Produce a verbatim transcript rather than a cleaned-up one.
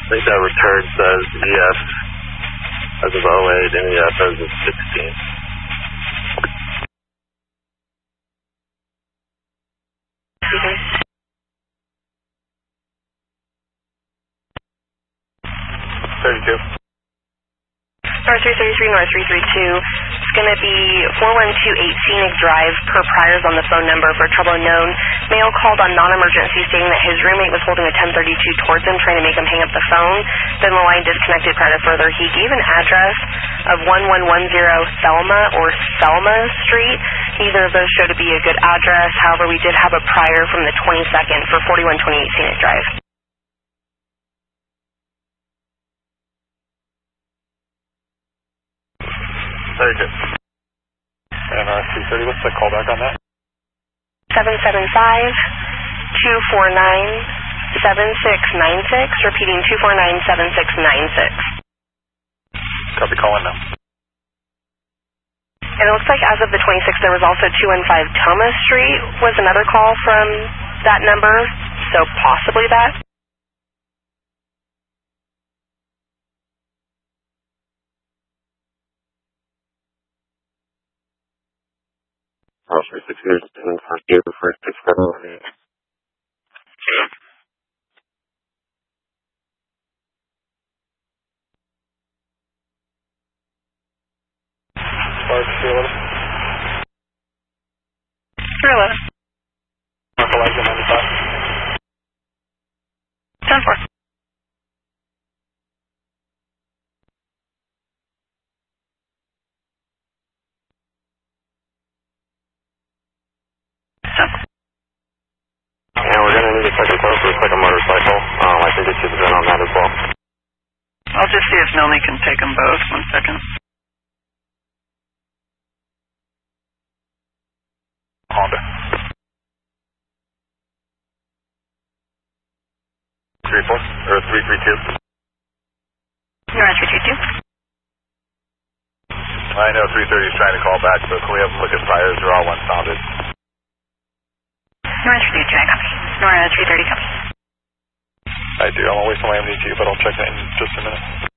think that return says E F as of oh eight and E F as of sixteen. thirty-two. North three thirty-three, North three thirty-two. It's going to be four one two eight Scenic Drive per priors on the phone number for trouble known. Male called on non-emergency stating that his roommate was holding a ten thirty-two towards him, trying to make him hang up the phone. Then the line disconnected prior to further. He gave an address of one one one zero Thelma or Selma Street. Neither of those show to be a good address. However, we did have a prior from the twenty-second for forty-one twenty-eight Scenic Drive. thirty-two. And uh, three thirty, what's the callback on that? seven seven five, two four nine, seven six nine six, repeating two four nine, seven six nine six. Copy, call in now. And it looks like as of the twenty-sixth, there was also two one five Thomas Street was another call from that number, so possibly that. Oh, three six years, and first year, the first six February. Five, three, eleven. three eleven. Mark Elijah, ninety-five. ten four. And we're going to need a second quote for a second motorcycle. Um, I can get you the VIN on that as well. I'll just see if Melanie can take them both. One second. Honda. three four, or three three two. You're on three two two. I know three thirty is trying to call back, so can we have them look at priors? They're all one-sounded. You're on three two two, I copy. Nora three thirty, copy. I do. I'm away from my M D T, but I'll check that in just a minute.